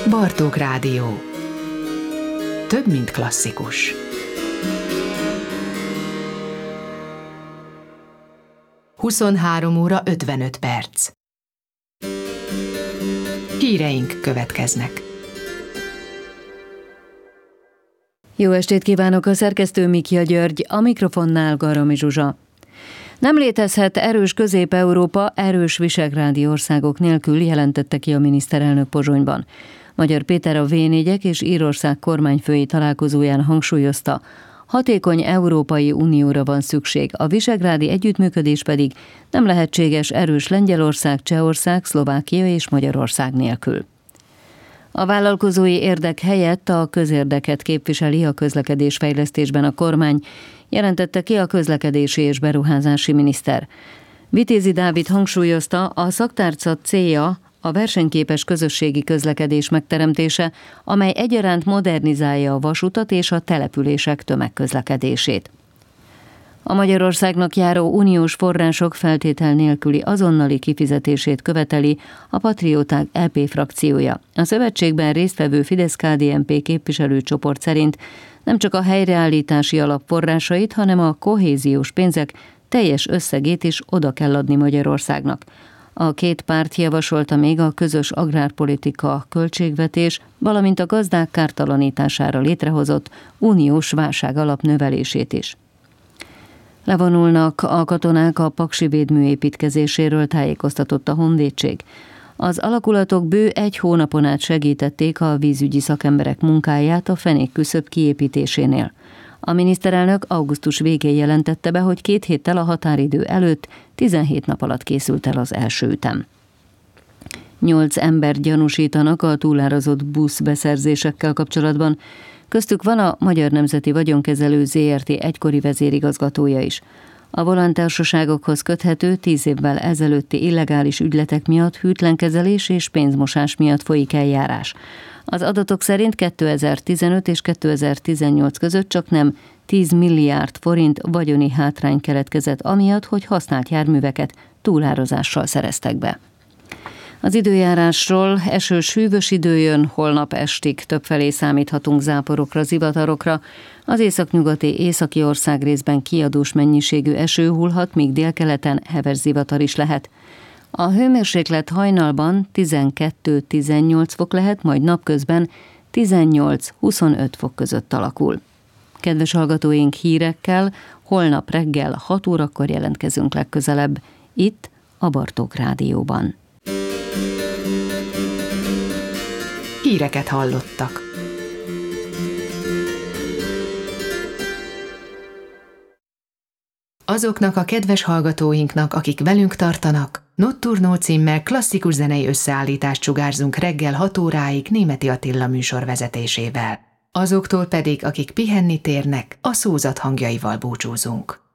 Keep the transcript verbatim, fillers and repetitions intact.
Bartók Rádió. Több, mint klasszikus. huszonhárom óra ötvenöt perc. Híreink következnek. Jó estét kívánok, a szerkesztő Mikja György, a mikrofonnál Garami Zsuzsa. Nem létezhet erős Közép-Európa erős visegrádi országok nélkül, jelentette ki a miniszterelnök Pozsonyban. Magyar Péter a vé négyek és Írország kormányfői találkozóján hangsúlyozta, hatékony Európai Unióra van szükség, a visegrádi együttműködés pedig nem lehetséges erős Lengyelország, Csehország, Szlovákia és Magyarország nélkül. A vállalkozói érdek helyett a közérdeket képviseli a közlekedésfejlesztésben a kormány, jelentette ki a közlekedési és beruházási miniszter. Vitézi Dávid hangsúlyozta, a szaktárca célja a versenyképes közösségi közlekedés megteremtése, amely egyaránt modernizálja a vasutat és a települések tömegközlekedését. A Magyarországnak járó uniós források feltétel nélküli azonnali kifizetését követeli a Patrióták é pé frakciója. A szövetségben résztvevő Fidesz-ká dé en pé képviselőcsoport szerint nem csak a helyreállítási alap forrásait, hanem a kohéziós pénzek teljes összegét is oda kell adni Magyarországnak. A két párt javasolta még a közös agrárpolitika, költségvetés, valamint a gazdák kártalanítására létrehozott uniós válságalap növelését is. Levonulnak a katonák a paksi védmű építkezéséről, tájékoztatott a honvédség. Az alakulatok bő egy hónapon át segítették a vízügyi szakemberek munkáját a fenékküszöb kiépítésénél. A miniszterelnök augusztus végén jelentette be, hogy két héttel a határidő előtt tizenhét nap alatt készült el az első ütem. Nyolc ember gyanúsítanak a túlárazott buszbeszerzésekkel kapcsolatban, köztük van a Magyar Nemzeti Vagyonkezelő zé er té egykori vezérigazgatója is. A Volán társaságokhoz köthető tíz évvel ezelőtti illegális ügyletek miatt hűtlenkezelés és pénzmosás miatt folyik eljárás. Az adatok szerint kétezer-tizenöt és kétezer-tizennyolc között csaknem tíz milliárd forint vagyoni hátrány keletkezett amiatt, hogy használt járműveket túlárazással szereztek be. Az időjárásról: esős, hűvös idő jön, holnap estig többfelé számíthatunk záporokra, zivatarokra. Az északnyugati északi ország részben kiadós mennyiségű eső hullhat, míg délkeleten heves zivatar is lehet. A hőmérséklet hajnalban tizenkettő-tizennyolc fok lehet, majd napközben tizennyolc-huszonöt fok között alakul. Kedves hallgatóink, hírekkel holnap reggel hat órakor jelentkezünk legközelebb, itt a Bartók Rádióban. Híreket hallottak. Azoknak a kedves hallgatóinknak, akik velünk tartanak, Notturno címmel klasszikus zenei összeállítást sugárzunk reggel hat óráig Németi Attila műsor vezetésével. Azoktól pedig, akik pihenni térnek, a szózat hangjaival búcsúzunk.